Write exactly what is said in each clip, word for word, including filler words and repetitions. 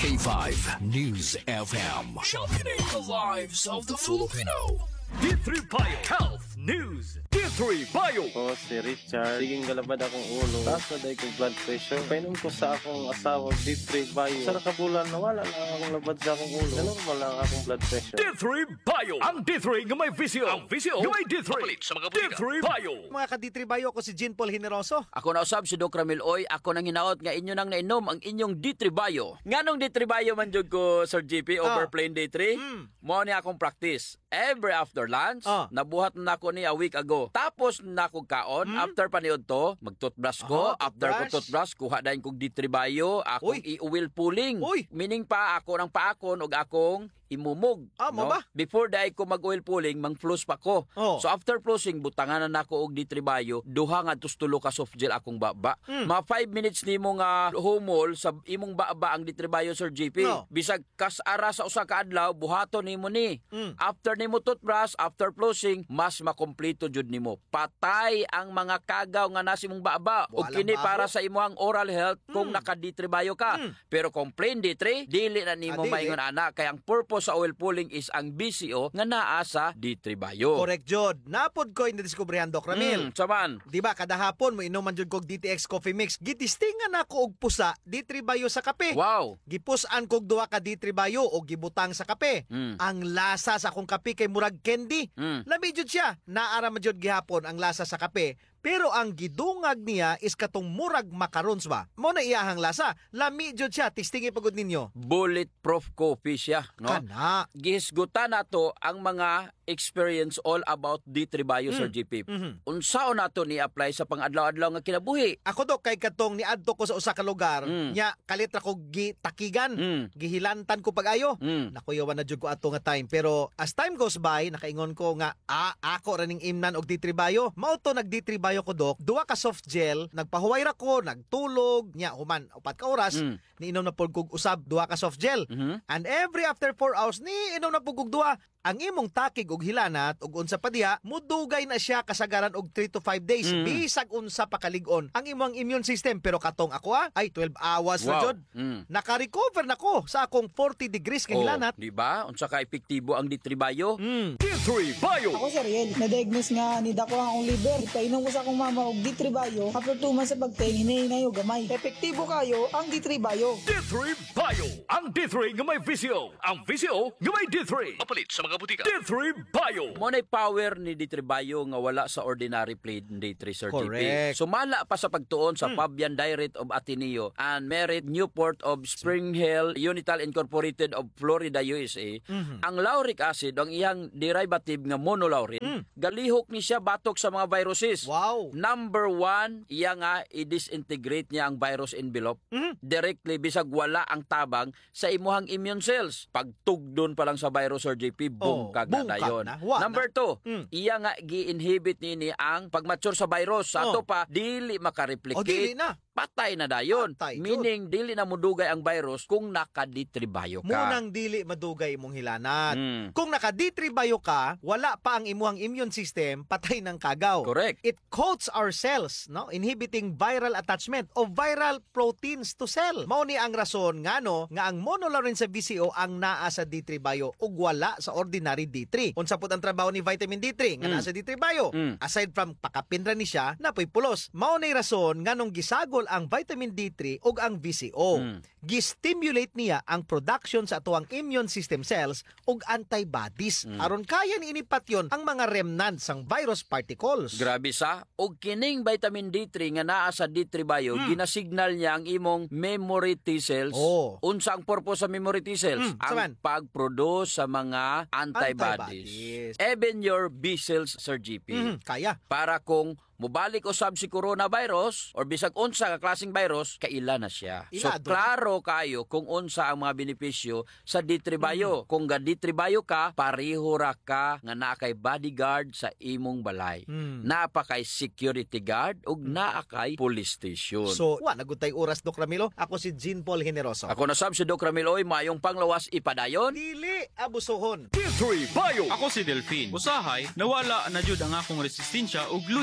K five News F M. Championing the lives of the Filipino. D three Bio Health News. D three Bio. Ako si Richard. Siging galabad akong ulo. Taas na dahil kong blood pressure. Painom ko sa akong asawa, D three Bio. Sa nakabulan, nawala lang akong labad sa akong ulo. Normal lang akong blood pressure. D three Bio. Ang D three nga may visio. Ang visio nga may D three. Kapalit sa mga D three Bio. Mga ka-D three Bio, ako si Jean Paul Generoso. Ako na usab si Doc Ramil Oy, ako nang hinaot nga inyo nang nainom ang inyong D three Bio. Nganong D three Bio man jud ko Sir G P over Ah. plain D three? Mm. Mo ni akong practice. Every after lunch, Ah. nabuhat na ako ni a week ago. Tapos na ako kaon, after paniod to, mag-toothbrush ko, Ah, after ko toothbrush. toothbrush, kuha dahin kong D three Bio, akong Uy. i-oil pulling. Uy. Meaning pa ako nang paakon og akong imumog. Ah, mo ba? Before dahi ko mag-oil pulling, mang-floss pa ko. Oh. So after flossing, butangan na nako og D three Bio, duha nga tustulo ka soft gel akong baba. Mm. Mga five minutes nimo nga humol sa imong baba ang D three Bio Sir G P. No. Bisag kas-ara sa usa ka adlaw, buhaton nimo ni. Mm. After nimo toothbrush, after flossing, mas makompleto jud nimo. Patay ang mga kagaw nga nasa imong baba. Ug Walang kini baho. para sa imong oral health kung naka D three Bio ka. Mm. Pero kung plain D three, dili na nimo Ah, dili. maingon ana kay ang purpose sa oil pulling is ang B C O nga naa sa D three Bio. Correct, Jod. Napod ko yung nadiskubrihan, Doc Ramil. Mm, saman. Di ba, kada hapon mo inuman jud kog D T X Coffee Mix. Gitistingan ako og pusa D three Bio sa kape. Wow. Gipusan kog duha ka D three Bio o gibutang sa kape. Mm. Ang lasa sa akong kape kay murag candy. Mm. Lami jud siya. Naara man jud gihapon ang lasa sa kape. Pero ang gidungag niya is katong murag macarons ba. Mo na iyahang lasa. Lami jud siya. Tistingi pagod ninyo. Bulletproof coffee siya, no? Kana. Gihisgutan nato ang mga experience all about D three Bio Sir G P. Mhm. Unsaon nato ni apply sa pang-adlaw-adlaw nga kinabuhi? Ako do kay katong niadto ko sa usa ka lugar, Mm. nya kalitra ko gitakigan, Mm. gihilantan ko pag-ayo. Mm. Nakuyawan na jud ko ato nga time, pero as time goes by, nakaingon ko nga ah, ako ra ning imnan og D three Bio. Mao to nag D three Bio ko dok, duha ka soft gel, nagpahuway ra ko, nagtulog, nya human upat ka oras, Mm. niinom na pud kog usab duha ka soft gel. Mhm. And every after four hours ni inom na pud kog duha. Ang imong takig og hilanat og unsa pa diha, mudugay na siya kasagaran og three to five days Mm. bisag unsa pa kalig-on ang imong immune system. Pero katong ako ah, ay twelve hours na Wow. jud. Mm. Naka-recover na ko sa akong forty degrees kay hilanat. di ba? Unsa ka epektibo ang D three Bio? Mm. D three Bio. Ako si Ariel, na-diagnose nga ni dako ang akong liver. Ipainom ko sa akong mama og D three Bio. After two months sa pagting, hinahinay og gamay. Epektibo kayo ang D three Bio. D three Bio. Ang D three nga may visio. Ang visio nga may D three. Kapalit sa mga butika. D three Bio. Mo nay power ni D three Bio nga wala sa ordinary plain D three Sir G P. Correct. Sumala pa sa pagtuon sa Fabian Direct of Ateneo and Merit Newport of Spring Hill Unital Incorporated of Florida, U S A. Ang lauric acid ang iyang derivative nga monolaurin, galihok ni siya batok sa mga viruses. Wow. Number one, iya nga i-disintegrate niya ang virus envelope directly bisag wala ang tabang sa imuhang immune cells. Pagtugdon pa lang sa virus Sir J P, boom Oh, kag boom na kag dayon. na. Wa Number na. two, Mm. iya nga gi-inhibit nini ang pagmature sa virus. Sa ato Oh. pa, dili makareplicate. O dili na. Patay na dayon. Patay, Meaning, dili na mudugay ang virus kung naka-D three Bio ka. Munang dili madugay imong hilanat. Mm. Kung naka D three Bio ka, wala pa ang imuhang immune system, patay ng kagaw. Correct. It coats our cells, no, inhibiting viral attachment of viral proteins to cell. Mao ni ang rason ngano nga ang monolaurin sa B C O ang naa sa D three Bio ug wala sa ordinary D three. Unsa pud ang trabaho ni vitamin D three nga Mm. naa sa D three Bio? Mm. Aside from pakapinra ni siya, napoy pulos. Mao ni rason nganong gisagol ang vitamin D three ug ang V C O. Mm. Gistimulate niya ang production sa atuang immune system cells ug antibodies aron kaya ni inipat yon ang mga remnants sang virus particles. Grabe sa, og kining vitamin D three nga naa sa D three Bio, ginasignal niya ang imong memory T cells. Oh. Unsa ang purpose sa memory T cells? Mm, ang saman. pag-produce sa mga antibodies. Antibodies. Even your B cells, Sir G P. Mhm, kaya. Para kung mubalik usab si coronavirus or bisag unsa ka klaseng virus, kaila na siya. Ila, so doon. klaro kayo kung unsa ang mga benepisyo sa D three Bio. Kung ga D three Bio ka, pareho ra ka nga naa kay bodyguard sa imong balay. Mm. Naa pa kay security guard ug naa kay police station. So, wa nagutay oras Doc Ramilo. Ako si Jean Paul Generoso. Ako na sab si Doc Ramiloy, mayong panglawas ipadayon. Dili abusohon. D three Bio. Ako si Delphine. Usahay, nawala na jud ang akong resistensya ug luya ang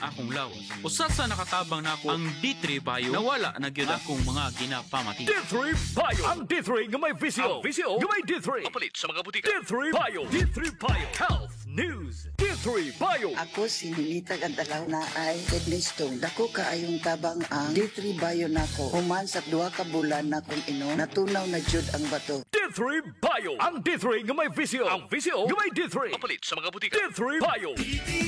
akong lawas. Usa sa nakatabang nako ang D three Bio nawala na gyud akong mga ginapamati. D three Bio. Ang D three nga may visyo. Ang visyo nga may D three. Kapalit sa mga butika. D three Bio. D three Bio. Health News. D three Bio. Ako si Ninita Gandalaw na ay kidney stone. Dako kaayong tabang ang D three Bio nako. Human sa duha ka bulan na kung ino, natunaw na jud ang bato. D three Bio. Ang D three nga may visyo. Ang visyo nga may D three. Kapalit sa mga butika. D three Bio.